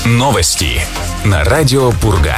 Новости на радио Пурга.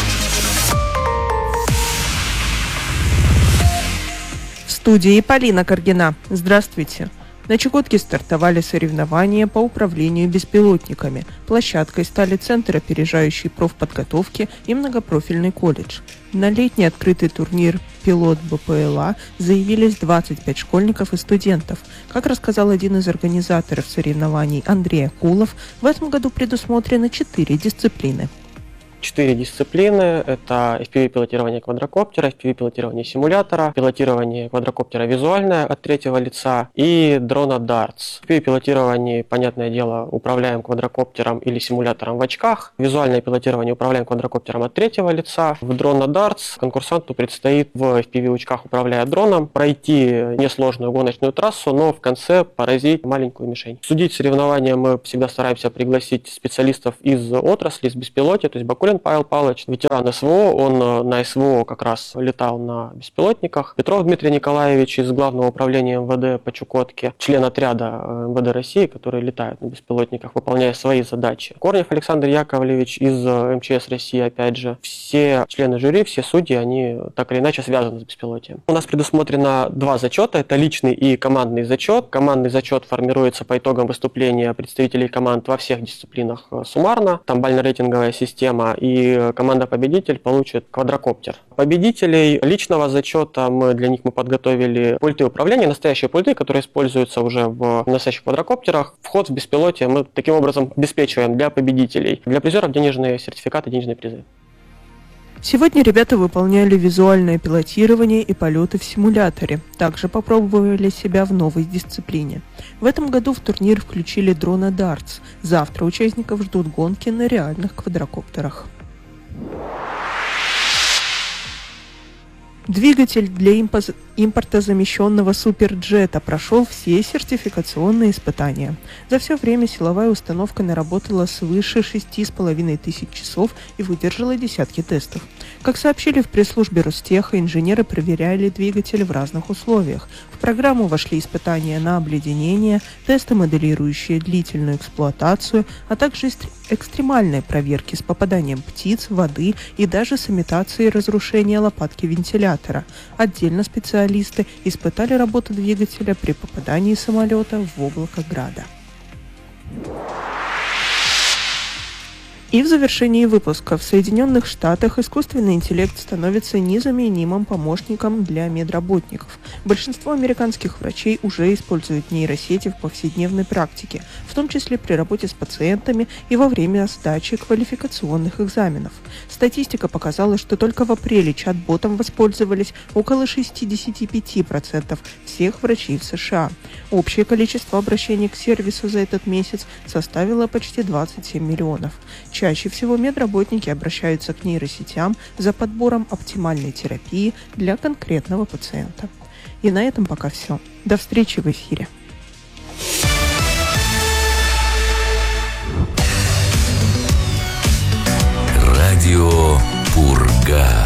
В студии Полина Каргина. Здравствуйте. На Чукотке стартовали соревнования по управлению беспилотниками. Площадкой стали Центр опережающей профподготовки и многопрофильный колледж. На летний открытый турнир «Пилот БПЛА» заявились 25 школьников и студентов. Как рассказал один из организаторов соревнований Андрей Акулов, в этом году предусмотрены 4 дисциплины. 4 дисциплины – это FPV-пилотирование квадрокоптера, FPV-пилотирование симулятора, пилотирование квадрокоптера визуальное от третьего лица и дрона DARTS. В FPV-пилотировании, понятное дело, управляем квадрокоптером или симулятором в очках. Визуальное пилотирование управляем квадрокоптером от третьего лица. В дрона DARTS конкурсанту предстоит в FPV-очках, управляя дроном, пройти несложную гоночную трассу, но в конце поразить маленькую мишень. Судить соревнования мы всегда стараемся пригласить специалистов из отрасли, из беспилотия, то есть Бакулин Павел Павлович, ветеран СВО, он на СВО как раз летал на беспилотниках. Петров Дмитрий Николаевич из Главного управления МВД по Чукотке, член отряда МВД России, который летает на беспилотниках, выполняя свои задачи. Корнев Александр Яковлевич из МЧС России, опять же. Все члены жюри, все судьи, они так или иначе связаны с беспилотием. У нас предусмотрено 2 зачета, это личный и командный зачет. Командный зачет формируется по итогам выступления представителей команд во всех дисциплинах суммарно. Там бально-рейтинговая система, и команда-победитель получит квадрокоптер. Победителей личного зачета для них мы подготовили пульты управления, настоящие пульты, которые используются уже в настоящих квадрокоптерах. Вход в беспилотие мы таким образом обеспечиваем для победителей. Для призеров денежные сертификаты, денежные призы. Сегодня ребята выполняли визуальное пилотирование и полеты в симуляторе. Также попробовали себя в новой дисциплине. В этом году в турнир включили дрона DARTS. Завтра участников ждут гонки на реальных квадрокоптерах. Двигатель для импортозамещенного суперджета прошел все сертификационные испытания. За все время силовая установка наработала свыше 6500 часов и выдержала десятки тестов. Как сообщили в пресс-службе Ростеха, инженеры проверяли двигатель в разных условиях. В программу вошли испытания на обледенение, тесты, моделирующие длительную эксплуатацию, а также экстремальные проверки с попаданием птиц, воды и даже с имитацией разрушения лопатки вентилятора. Отдельно специалисты испытали работу двигателя при попадании самолета в облако града. И в завершении выпуска: в Соединенных Штатах искусственный интеллект становится незаменимым помощником для медработников. Большинство американских врачей уже используют нейросети в повседневной практике, в том числе при работе с пациентами и во время сдачи квалификационных экзаменов. Статистика показала, что только в апреле чат-ботом воспользовались около 65% всех врачей в США. Общее количество обращений к сервису за этот месяц составило почти 27 миллионов. Чаще всего медработники обращаются к нейросетям за подбором оптимальной терапии для конкретного пациента. И на этом пока все. До встречи в эфире. Радио Пурга.